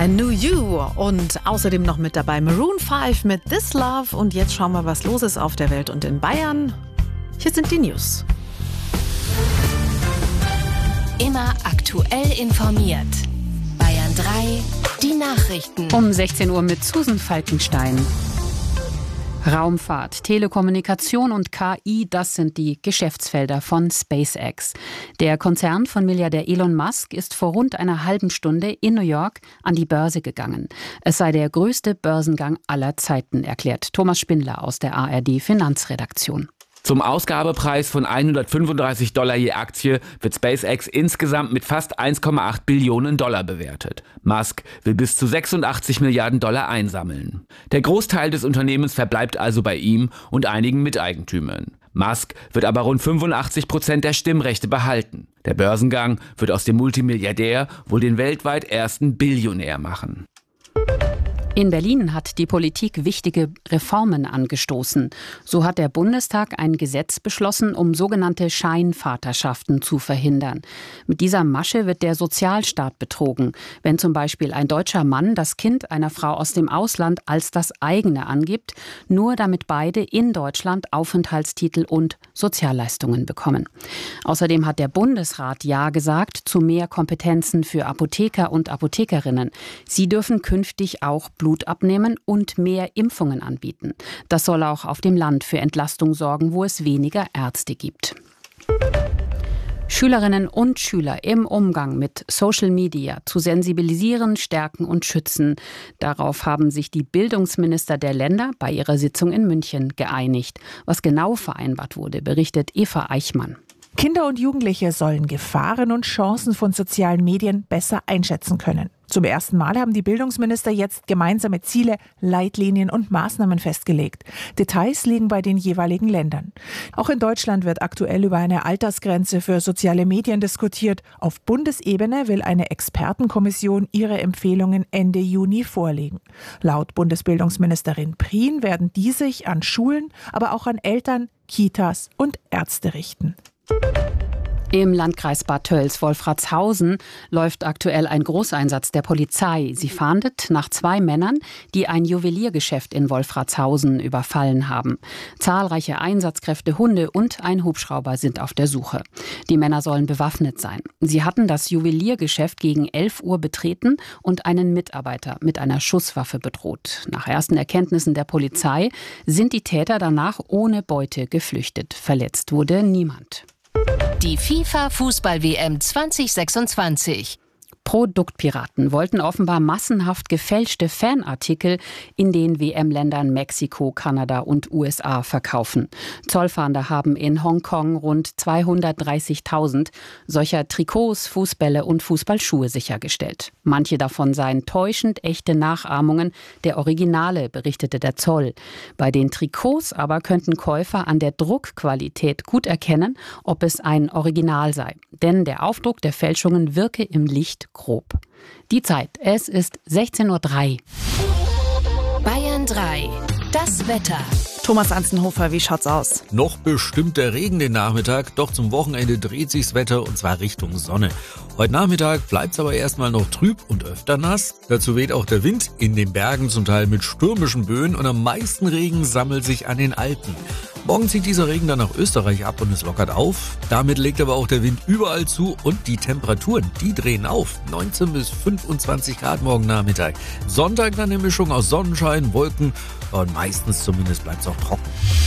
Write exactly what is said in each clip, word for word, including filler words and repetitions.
I Knew You und außerdem noch mit dabei Maroon fünf mit This Love. Und jetzt schauen wir, was los ist auf der Welt und in Bayern. Hier sind die News. Immer aktuell informiert. Bayern drei, die Nachrichten. Um sechzehn Uhr mit Susan Falkenstein. Raumfahrt, Telekommunikation und K I, das sind die Geschäftsfelder von SpaceX. Der Konzern von Milliardär Elon Musk ist vor rund einer halben Stunde in New York an die Börse gegangen. Es sei der größte Börsengang aller Zeiten, erklärt Thomas Spindler aus der A R D Finanzredaktion. Zum Ausgabepreis von hundertfünfunddreißig Dollar je Aktie wird SpaceX insgesamt mit fast eins Komma acht Billionen Dollar bewertet. Musk will bis zu sechsundachtzig Milliarden Dollar einsammeln. Der Großteil des Unternehmens verbleibt also bei ihm und einigen Miteigentümern. Musk wird aber rund fünfundachtzig Prozent der Stimmrechte behalten. Der Börsengang wird aus dem Multimilliardär wohl den weltweit ersten Billionär machen. In Berlin hat die Politik wichtige Reformen angestoßen. So hat der Bundestag ein Gesetz beschlossen, um sogenannte Scheinvaterschaften zu verhindern. Mit dieser Masche wird der Sozialstaat betrogen. Wenn zum Beispiel ein deutscher Mann das Kind einer Frau aus dem Ausland als das eigene angibt, nur damit beide in Deutschland Aufenthaltstitel und Sozialleistungen bekommen. Außerdem hat der Bundesrat Ja gesagt zu mehr Kompetenzen für Apotheker und Apothekerinnen. Sie dürfen künftig auch Blut abnehmen und mehr Impfungen anbieten. Das soll auch auf dem Land für Entlastung sorgen, wo es weniger Ärzte gibt. Schülerinnen und Schüler im Umgang mit Social Media zu sensibilisieren, stärken und schützen. Darauf haben sich die Bildungsminister der Länder bei ihrer Sitzung in München geeinigt. Was genau vereinbart wurde, berichtet Eva Eichmann. Kinder und Jugendliche sollen Gefahren und Chancen von sozialen Medien besser einschätzen können. Zum ersten Mal haben die Bildungsminister jetzt gemeinsame Ziele, Leitlinien und Maßnahmen festgelegt. Details liegen bei den jeweiligen Ländern. Auch in Deutschland wird aktuell über eine Altersgrenze für soziale Medien diskutiert. Auf Bundesebene will eine Expertenkommission ihre Empfehlungen Ende Juni vorlegen. Laut Bundesbildungsministerin Prien werden die sich an Schulen, aber auch an Eltern, Kitas und Ärzte richten. Im Landkreis Bad Tölz-Wolfratshausen läuft aktuell ein Großeinsatz der Polizei. Sie fahndet nach zwei Männern, die ein Juweliergeschäft in Wolfratshausen überfallen haben. Zahlreiche Einsatzkräfte, Hunde und ein Hubschrauber sind auf der Suche. Die Männer sollen bewaffnet sein. Sie hatten das Juweliergeschäft gegen elf Uhr betreten und einen Mitarbeiter mit einer Schusswaffe bedroht. Nach ersten Erkenntnissen der Polizei sind die Täter danach ohne Beute geflüchtet. Verletzt wurde niemand. Die FIFA-Fußball-W M zwanzig sechsundzwanzig. Produktpiraten wollten offenbar massenhaft gefälschte Fanartikel in den W M-Ländern Mexiko, Kanada und U S A verkaufen. Zollfahnder haben in Hongkong rund zweihundertdreißigtausend solcher Trikots, Fußbälle und Fußballschuhe sichergestellt. Manche davon seien täuschend echte Nachahmungen der Originale, berichtete der Zoll. Bei den Trikots aber könnten Käufer an der Druckqualität gut erkennen, ob es ein Original sei. Denn der Aufdruck der Fälschungen wirke im Licht grob. Die Zeit, es ist sechzehn Uhr drei. Bayern drei, das Wetter. Thomas Anzenhofer, wie schaut's aus? Noch bestimmt der Regen den Nachmittag, doch zum Wochenende dreht sich's Wetter und zwar Richtung Sonne. Heute Nachmittag bleibt's aber erstmal noch trüb und öfter nass. Dazu weht auch der Wind in den Bergen zum Teil mit stürmischen Böen und am meisten Regen sammelt sich an den Alpen. Morgen zieht dieser Regen dann nach Österreich ab und es lockert auf. Damit legt aber auch der Wind überall zu und die Temperaturen, die drehen auf. neunzehn bis fünfundzwanzig Grad morgen Nachmittag. Sonntag dann eine Mischung aus Sonnenschein, Wolken und meistens zumindest bleibt es auch trocken.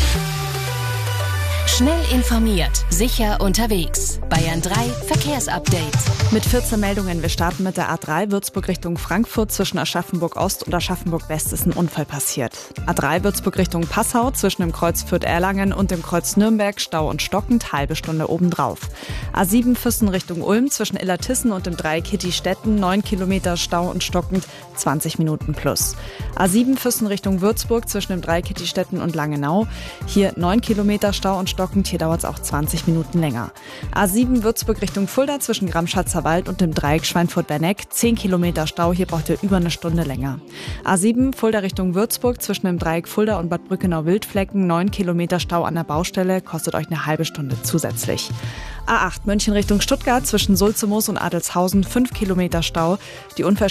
Schnell informiert, sicher unterwegs. Bayern drei Verkehrsupdate. Mit vierzehn Meldungen. Wir starten mit der A drei Würzburg Richtung Frankfurt. Zwischen Aschaffenburg Ost und Aschaffenburg West ist ein Unfall passiert. A drei Würzburg Richtung Passau. Zwischen dem Kreuz Fürth-Erlangen und dem Kreuz Nürnberg Stau und stockend. Halbe Stunde obendrauf. A sieben Füssen Richtung Ulm. Zwischen Illertissen und dem Dreieck Kitty-Stetten. neun Kilometer Stau und stockend. zwanzig Minuten plus. A sieben Füssen Richtung Würzburg. Zwischen dem Dreieck Kitty-Stetten und Langenau. Hier neun Kilometer Stau und stockend. Hier dauert es auch zwanzig Minuten länger. A sieben Würzburg Richtung Fulda zwischen Gramschatzer Wald und dem Dreieck Schweinfurt-Berneck. zehn Kilometer Stau, hier braucht ihr über eine Stunde länger. A sieben Fulda Richtung Würzburg zwischen dem Dreieck Fulda und Bad Brückenau-Wildflecken. neun Kilometer Stau an der Baustelle, kostet euch eine halbe Stunde zusätzlich. A acht München Richtung Stuttgart zwischen Sulzemoos und Adelshausen. fünf Kilometer Stau. Die Unfallstelle